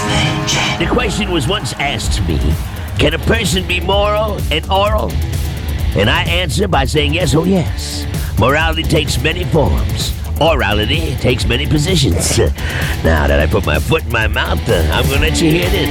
The question was once asked me, can a person be moral and oral? And I answer by saying yes, oh yes. Morality takes many forms. Orality takes many positions. Now that I put my foot in my mouth, I'm going to let you hear this.